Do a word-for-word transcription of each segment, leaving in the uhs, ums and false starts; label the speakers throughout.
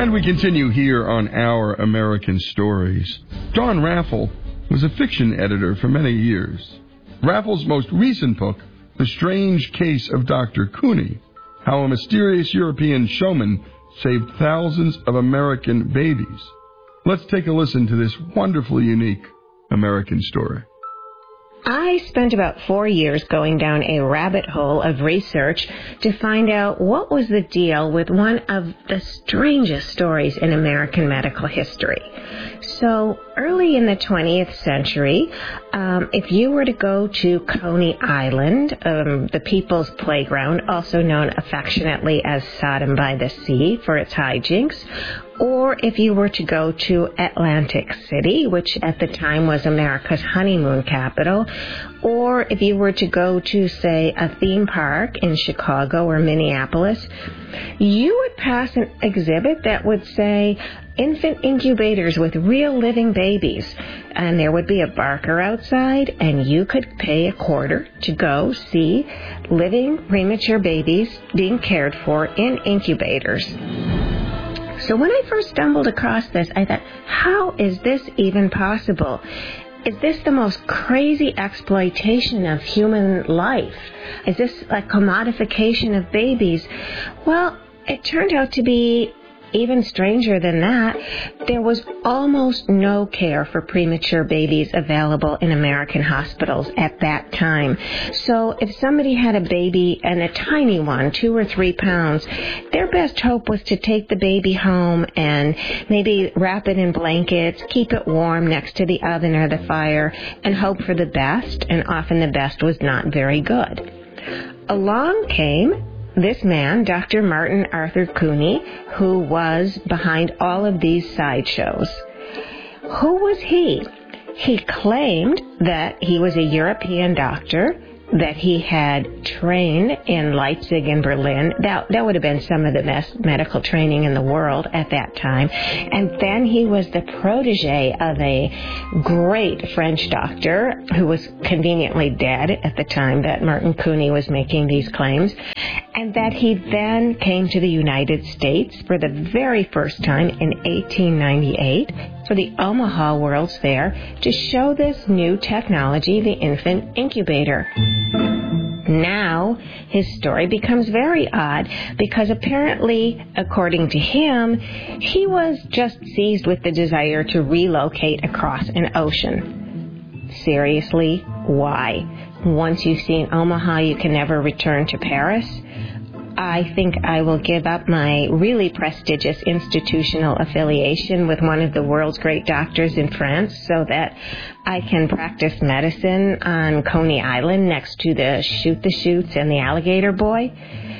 Speaker 1: And we continue here on Our American Stories. Don Raffel was a fiction editor for many years. Raffle's most recent book, The Strange Case of Doctor Cooney, How a Mysterious European Showman Saved Thousands of American Babies. Let's take a listen to this wonderfully unique American story.
Speaker 2: I spent about four years going down a rabbit hole of research to find out what was the deal with one of the strangest stories in American medical history. So early in the twentieth century, um, if you were to go to Coney Island, um, the People's Playground, also known affectionately as Sodom by the Sea for its hijinks, or if you were to go to Atlantic City, which at the time was America's honeymoon capital, or if you were to go to, say, a theme park in Chicago or Minneapolis, you would pass an exhibit that would say infant incubators with real living babies. And there would be a barker outside, and you could pay a quarter to go see living premature babies being cared for in incubators. So when I first stumbled across this, I thought, how is this even possible? Is this the most crazy exploitation of human life? Is this a commodification of babies? Well, it turned out to be even stranger than that. There was almost no care for premature babies available in American hospitals at that time. So if somebody had a baby, and a tiny one, two or three pounds, their best hope was to take the baby home and maybe wrap it in blankets, keep it warm next to the oven or the fire, and hope for the best, and often the best was not very good. Along came this man, Doctor Martin Arthur Cooney, who was behind all of these sideshows. Who was he? He claimed that he was a European doctor, that he had trained in Leipzig and Berlin. That, that would have been some of the best medical training in the world at that time. And then he was the protege of a great French doctor who was conveniently dead at the time that Martin Cooney was making these claims. And that he then came to the United States for the very first time in eighteen ninety-eight for the Omaha World's Fair to show this new technology, the infant incubator. Now, his story becomes very odd because apparently, according to him, he was just seized with the desire to relocate across an ocean. Seriously, why? Once you've seen Omaha, you can never return to Paris? I think I will give up my really prestigious institutional affiliation with one of the world's great doctors in France so that I can practice medicine on Coney Island next to the shoot-the-chutes and the alligator boy.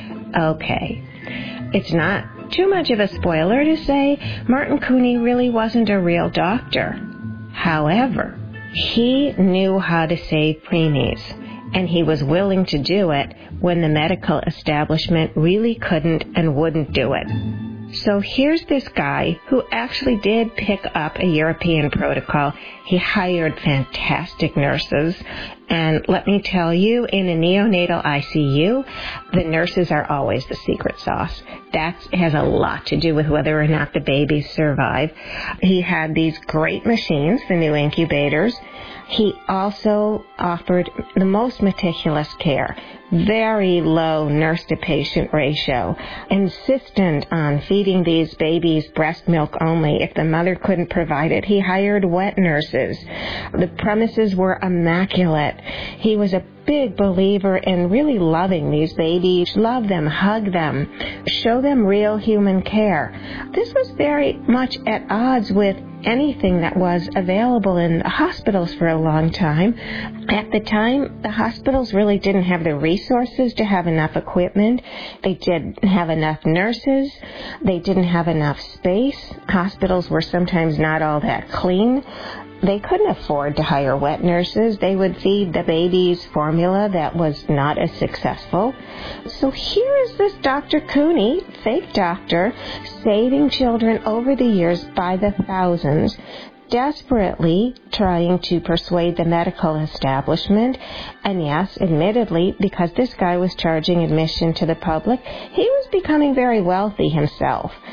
Speaker 2: Okay. It's not too much of a spoiler to say Martin Cooney really wasn't a real doctor. However, he knew how to save preemies, and he was willing to do it when the medical establishment really couldn't and wouldn't do it. So here's this guy who actually did pick up a European protocol. He hired fantastic nurses. And let me tell you, in a neonatal I C U, the nurses are always the secret sauce. That has a lot to do with whether or not the babies survive. He had these great machines, the new incubators. He also offered the most meticulous care, very low nurse-to-patient ratio, insistent on feeding these babies breast milk only. If the mother couldn't provide it, he hired wet nurses. The premises were immaculate. He was a big believer in really loving these babies, love them, hug them, show them real human care. This was very much at odds with anything that was available in the hospitals for a long time. At the time, the hospitals really didn't have the resources to have enough equipment. They didn't have enough nurses. They didn't have enough space. Hospitals were sometimes not all that clean. They couldn't afford to hire wet nurses. They would feed the babies formula that was not as successful. So here is this Doctor Cooney, fake doctor, saving children over the years by the thousands, desperately trying to persuade the medical establishment. And yes, admittedly, because this guy was charging admission to the public, he was becoming very wealthy himself.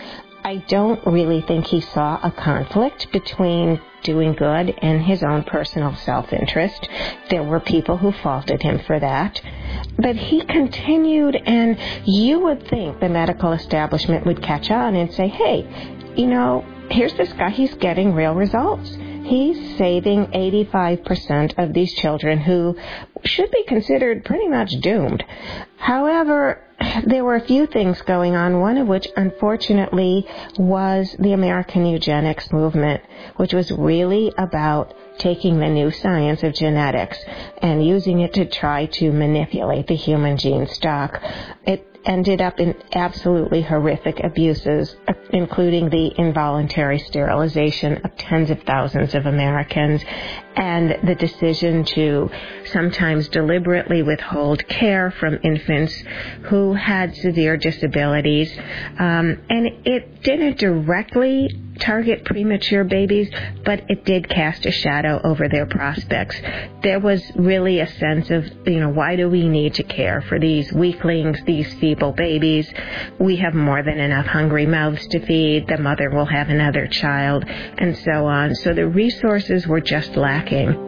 Speaker 2: I don't really think he saw a conflict between doing good and his own personal self-interest. There were people who faulted him for that. But he continued, and you would think the medical establishment would catch on and say, hey, you know, here's this guy, he's getting real results. He's saving eighty-five percent of these children who should be considered pretty much doomed. However, there were a few things going on, one of which, unfortunately, was the American eugenics movement, which was really about taking the new science of genetics and using it to try to manipulate the human gene stock. It ended up in absolutely horrific abuses, including the involuntary sterilization of tens of thousands of Americans and the decision to sometimes deliberately withhold care from infants who had severe disabilities. Um, and it didn't directly target premature babies, but it did cast a shadow over their prospects. There was really a sense of, you know, why do we need to care for these weaklings, these feeble babies? We have more than enough hungry mouths to feed. The mother will have another child, and so on. So the resources were just lacking.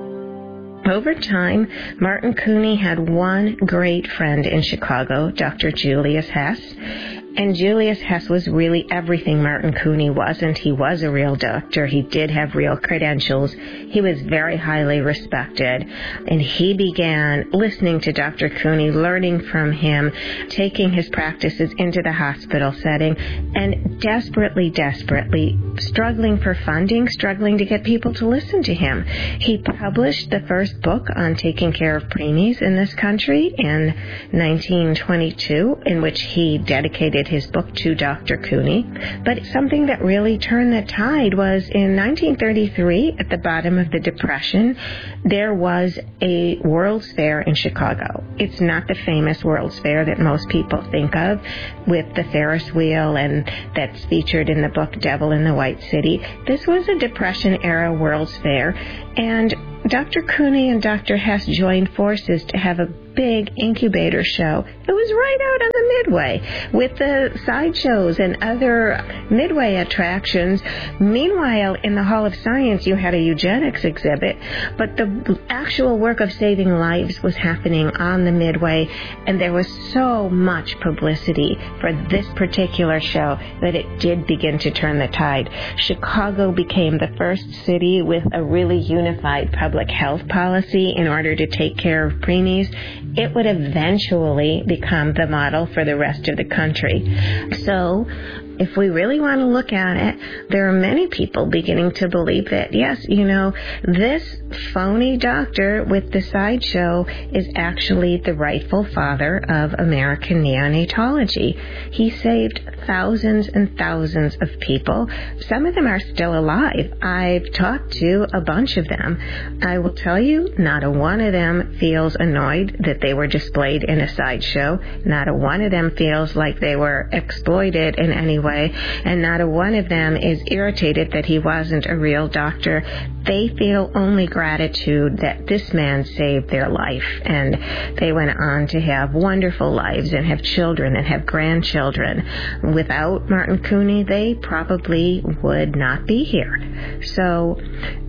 Speaker 2: Over time, Martin Couney had one great friend in Chicago, Doctor Julius Hess. And Julius Hess was really everything Martin Couney wasn't. He was a real doctor. He did have real credentials. He was very highly respected. And he began listening to Doctor Couney, learning from him, taking his practices into the hospital setting, and desperately, desperately struggling for funding, struggling to get people to listen to him. He published the first book on taking care of preemies in this country in nineteen twenty-two, in which he dedicated his book to Doctor Couney. But something that really turned the tide was in nineteen thirty-three, at the bottom of the Depression, there was a World's Fair in Chicago. It's not the famous World's Fair that most people think of, with the Ferris wheel and that's featured in the book Devil in the White City. This was a Depression-era World's Fair, and Doctor Couney and Doctor Hess joined forces to have a big incubator show. It was right out on the Midway with the sideshows and other Midway attractions. Meanwhile, in the Hall of Science, you had a eugenics exhibit, but the actual work of saving lives was happening on the Midway, and there was so much publicity for this particular show that it did begin to turn the tide. Chicago became the first city with a really unified public health policy in order to take care of preemies. It would eventually become the model for the rest of the country. So, if we really want to look at it, there are many people beginning to believe that, yes, you know, this phony doctor with the sideshow is actually the rightful father of American neonatology. He saved thousands and thousands of people. Some of them are still alive. I've talked to a bunch of them. I will tell you, not a one of them feels annoyed that they were displayed in a sideshow. Not a one of them feels like they were exploited in any way. Way, and not a one of them is irritated that he wasn't a real doctor. They feel only gratitude that this man saved their life, and they went on to have wonderful lives and have children and have grandchildren. Without Martin Couney, they probably would not be here. So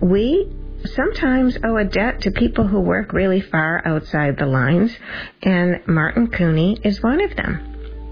Speaker 2: we sometimes owe a debt to people who work really far outside the lines, and Martin Couney is one of them.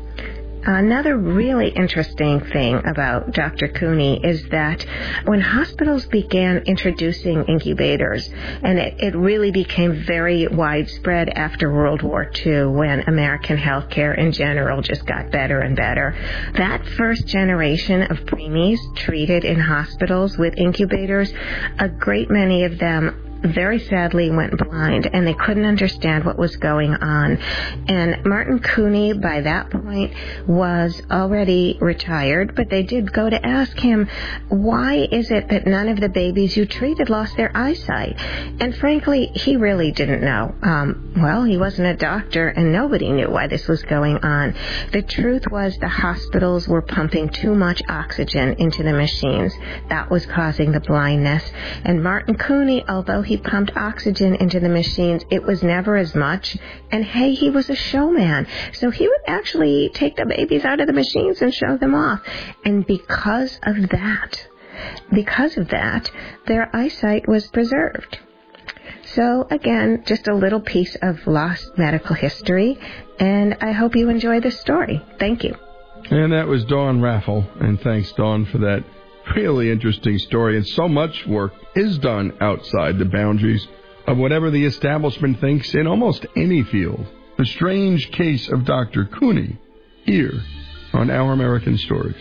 Speaker 2: Another really interesting thing about Doctor Couney is that when hospitals began introducing incubators, and it, it really became very widespread after World War Two, when American healthcare in general just got better and better, that first generation of preemies treated in hospitals with incubators, a great many of them very sadly went blind, and they couldn't understand what was going on. And Martin Couney, by that point, was already retired, but they did go to ask him, why is it that none of the babies you treated lost their eyesight? And frankly, he really didn't know. Um, well, he wasn't a doctor, and nobody knew why this was going on. The truth was the hospitals were pumping too much oxygen into the machines. That was causing the blindness. And Martin Couney, although he pumped oxygen into the machines, it was never as much. And hey, he was a showman. So he would actually take the babies out of the machines and show them off. And because of that, because of that, their eyesight was preserved. So again, just a little piece of lost medical history, and I hope you enjoy this story. Thank you.
Speaker 1: And that was Dawn Raffel, and thanks, Dawn, for that really interesting story. And so much work is done outside the boundaries of whatever the establishment thinks in almost any field. The Strange Case of Doctor Cooney, here on Our American Stories.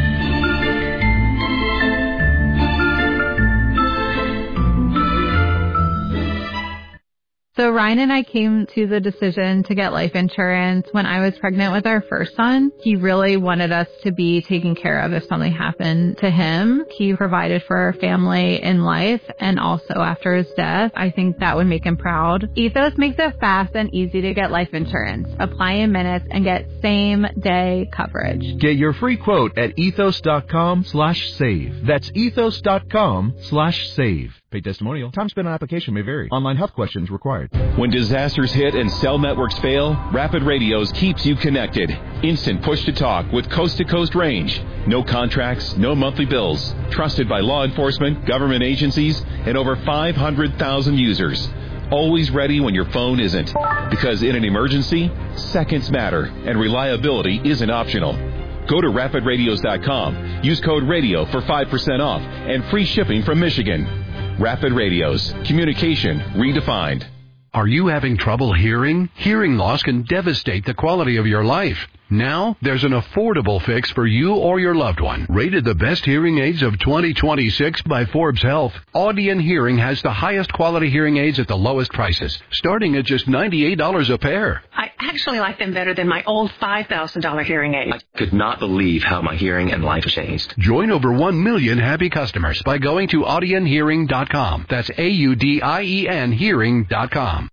Speaker 3: So Ryan and I came to the decision to get life insurance when I was pregnant with our first son. He really wanted us to be taken care of if something happened to him. He provided for our family in life and also after his death. I think that would make him proud. Ethos makes it fast and easy to get life insurance. Apply in minutes and get same day coverage.
Speaker 4: Get your free quote at ethos.com slash save. That's ethos.com slash save. Paid testimonial. Time spent on application may vary. Online health questions required.
Speaker 5: When disasters hit and cell networks fail, Rapid Radios keeps you connected. Instant push-to-talk with coast-to-coast range. No contracts, no monthly bills. Trusted by law enforcement, government agencies, and over five hundred thousand users. Always ready when your phone isn't. Because in an emergency, seconds matter, and reliability isn't optional. Go to rapid radios dot com. Use code RADIO for five percent off and free shipping from Michigan. Rapid Radios. Communication redefined.
Speaker 6: Are you having trouble hearing? Hearing loss can devastate the quality of your life. Now, there's an affordable fix for you or your loved one. Rated the best hearing aids of twenty twenty-six by Forbes Health, Audion Hearing has the highest quality hearing aids at the lowest prices, starting at just ninety-eight dollars a pair.
Speaker 7: I actually like them better than my old five thousand dollars hearing aid.
Speaker 8: I could not believe how my hearing and life changed.
Speaker 6: Join over one million happy customers by going to audion hearing dot com. That's A U D I E N hearing dot com.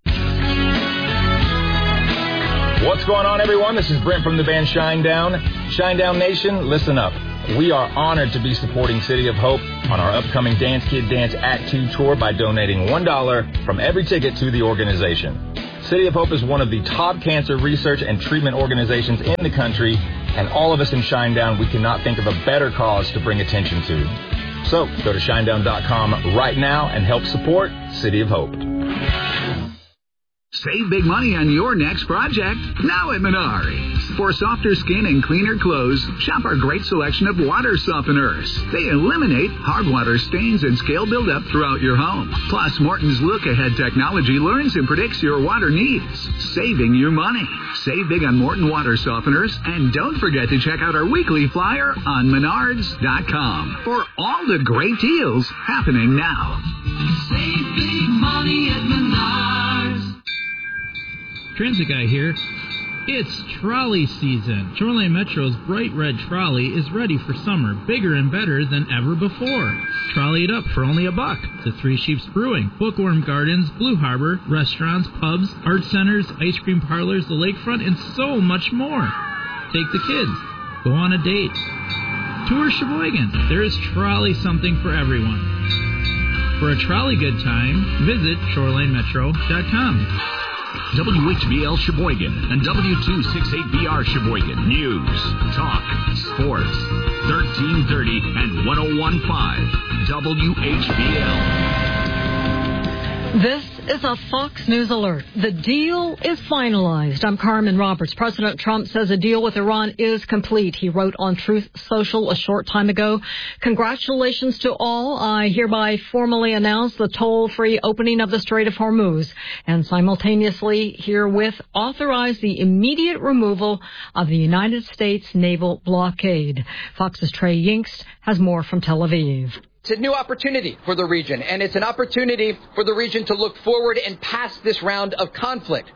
Speaker 9: What's going on, everyone? This is Brent from the band Shinedown. Shinedown Nation, listen up. We are honored to be supporting City of Hope on our upcoming Dance Kid Dance Act two tour by donating one dollar from every ticket to the organization. City of Hope is one of the top cancer research and treatment organizations in the country, and all of us in Shinedown, we cannot think of a better cause to bring attention to. So, go to shinedown dot com right now and help support City of Hope.
Speaker 10: Save big money on your next project now at Menards. For softer skin and cleaner clothes, shop our great selection of water softeners. They eliminate hard water stains and scale buildup throughout your home. Plus, Morton's look-ahead technology learns and predicts your water needs, saving you money. Save big on Morton water softeners, and don't forget to check out our weekly flyer on menards dot com for all the great deals happening now.
Speaker 11: Save big money at Menards. Transit Guy here. It's trolley season. Shoreline Metro's bright red trolley is ready for summer, bigger and better than ever before. Trolley it up for only a buck to Three Sheeps Brewing, Bookworm Gardens, Blue Harbor, restaurants, pubs, art centers, ice cream parlors, the lakefront, and so much more. Take the kids. Go on a date. Tour Sheboygan. There is trolley something for everyone. For a trolley good time, visit shoreline metro dot com.
Speaker 12: W H B L Sheboygan and W two sixty-eight B R Sheboygan. News, talk, sports, thirteen thirty and one oh one point five W H B L.
Speaker 13: This is a Fox News alert. The deal is finalized. I'm Carmen Roberts. President Trump says a deal with Iran is complete. He wrote on Truth Social a short time ago, "Congratulations to all. I hereby formally announce the toll-free opening of the Strait of Hormuz and simultaneously herewith authorize the immediate removal of the United States naval blockade." Fox's Trey Yingst has more from Tel Aviv.
Speaker 14: It's a new opportunity for the region, and it's an opportunity for the region to look forward and past this round of conflict.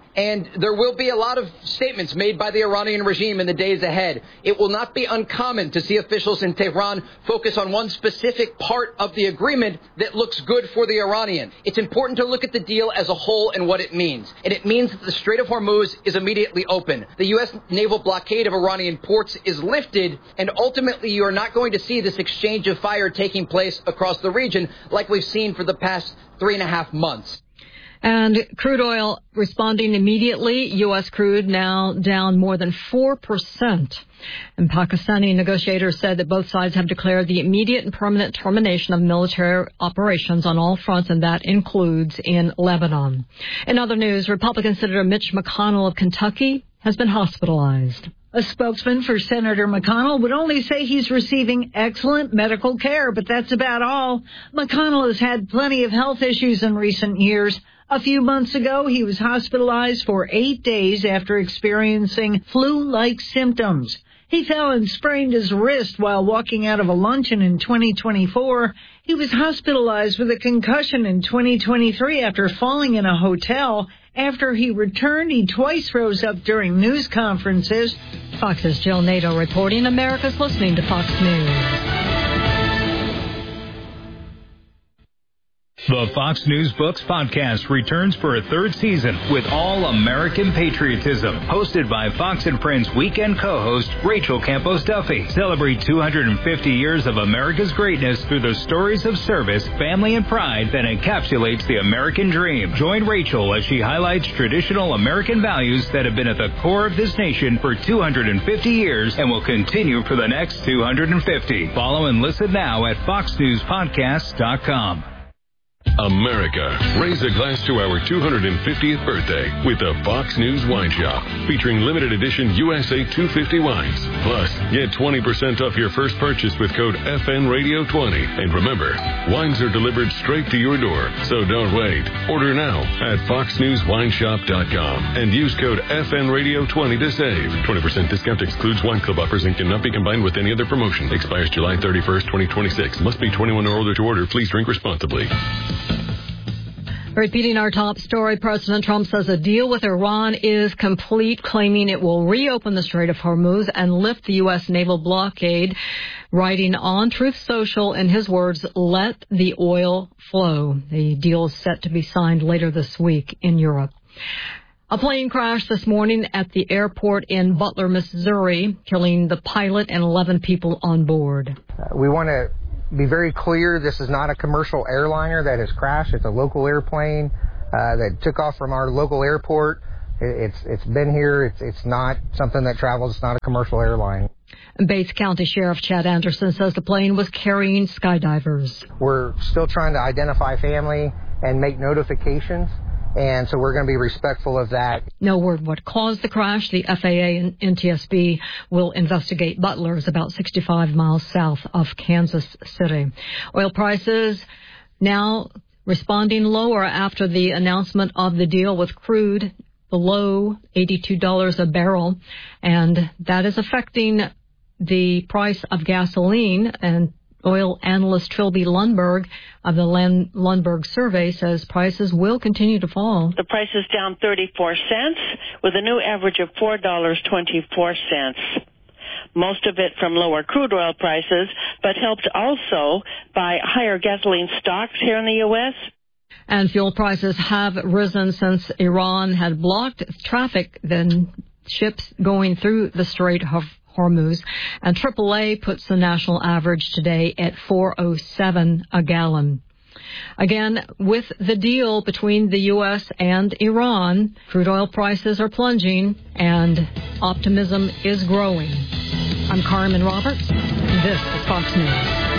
Speaker 14: And there will be a lot of statements made by the Iranian regime in the days ahead. It will not be uncommon to see officials in Tehran focus on one specific part of the agreement that looks good for the Iranian. It's important to look at the deal as a whole and what it means. And it means that the Strait of Hormuz is immediately open. The U S naval blockade of Iranian ports is lifted, and ultimately you are not going to see this exchange of fire taking place across the region like we've seen for the past three and a half months.
Speaker 13: And crude oil responding immediately. U S crude now down more than four percent. And Pakistani negotiators said that both sides have declared the immediate and permanent termination of military operations on all fronts, and that includes in Lebanon. In other news, Republican Senator Mitch McConnell of Kentucky has been hospitalized.
Speaker 15: A spokesman for Senator McConnell would only say he's receiving excellent medical care, but that's about all. McConnell has had plenty of health issues in recent years. A few months ago, he was hospitalized for eight days after experiencing flu-like symptoms. He fell and sprained his wrist while walking out of a luncheon in twenty twenty-four. He was hospitalized with a concussion in twenty twenty-three after falling in a hotel. After he returned, he twice rose up during news conferences.
Speaker 13: Fox's Jill Nato reporting. America's listening to Fox News.
Speaker 16: The Fox News Books podcast returns for a third season with all American patriotism. Hosted by Fox and Friends weekend co-host Rachel Campos Duffy. Celebrate two hundred fifty years of America's greatness through the stories of service, family, and pride that encapsulates the American dream. Join Rachel as she highlights traditional American values that have been at the core of this nation for two hundred fifty years and will continue for the next two hundred fifty. Follow and listen now at fox news podcast dot com.
Speaker 17: America, raise a glass to our two hundred fiftieth birthday with the Fox News Wine Shop, featuring limited edition U S A two fifty wines. Plus, get twenty percent off your first purchase with code F N Radio twenty. And remember, wines are delivered straight to your door, so don't wait. Order now at fox news wine shop dot com and use code F N Radio twenty to save. twenty percent discount excludes wine club offers and cannot be combined with any other promotion. Expires July thirty-first, twenty twenty-six. Must be twenty-one or older to order. Please drink responsibly.
Speaker 13: Repeating our top story, President Trump says a deal with Iran is complete, claiming it will reopen the Strait of Hormuz and lift the U S naval blockade. Writing on Truth Social, in his words, let the oil flow. The deal is set to be signed later this week in Europe. A plane crashed this morning at the airport in Butler, Missouri, killing the pilot and eleven people on board.
Speaker 18: Uh, we want to be very clear, this is not a commercial airliner that has crashed. It's a local airplane uh, that took off from our local airport. It, it's it's been here. It's it's not something that travels. It's not a commercial airline.
Speaker 13: Bates County Sheriff Chad Anderson says the plane was carrying skydivers.
Speaker 18: We're still trying to identify family and make notifications. And so we're going to be respectful of that.
Speaker 13: No word what caused the crash. The F A A and N T S B will investigate. Butler is about sixty-five miles south of Kansas City. Oil prices now responding lower after the announcement of the deal with crude below eighty-two dollars a barrel. And that is affecting the price of gasoline. And oil analyst Trilby Lundberg of the Lundberg survey says prices will continue to fall.
Speaker 19: The price is down thirty-four cents with a new average of four dollars and twenty-four cents. Most of it from lower crude oil prices, but helped also by higher gasoline stocks here in the U S.
Speaker 13: And fuel prices have risen since Iran had blocked traffic, then ships going through the Strait of Hormuz, and triple A puts the national average today at four oh seven a gallon. Again, with the deal between the U S and Iran, crude oil prices are plunging and optimism is growing. I'm Carmen Roberts. This is Fox News.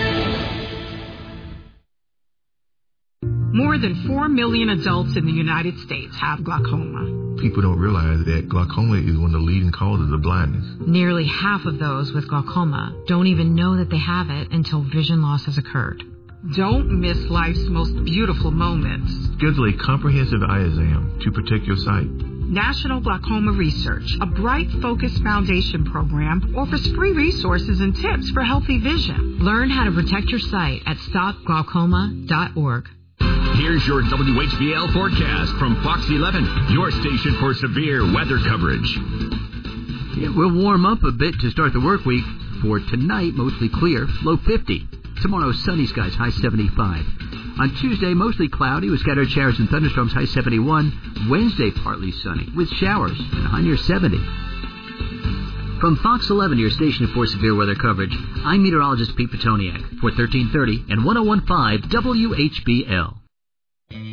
Speaker 20: More than four million adults in the United States have glaucoma.
Speaker 21: People don't realize that glaucoma is one of the leading causes of blindness.
Speaker 22: Nearly half of those with glaucoma don't even know that they have it until vision loss has occurred.
Speaker 20: Don't miss life's most beautiful moments.
Speaker 21: Schedule a comprehensive eye exam to protect your sight.
Speaker 20: National Glaucoma Research, a Bright Focus Foundation program, offers free resources and tips for healthy vision.
Speaker 22: Learn how to protect your sight at stop glaucoma dot org.
Speaker 12: Here's your W H B L forecast from Fox eleven, your station for severe weather coverage.
Speaker 1: Yeah, we'll warm up a bit to start the work week. For tonight, mostly clear, low fifty. Tomorrow, sunny skies, high seventy-five. On Tuesday, mostly cloudy with scattered showers and thunderstorms, high seventy-one. Wednesday, partly sunny with showers and a high near seventy. From Fox eleven, your station for severe weather coverage, I'm meteorologist Pete Petoniak for thirteen thirty and ten fifteen W H B L.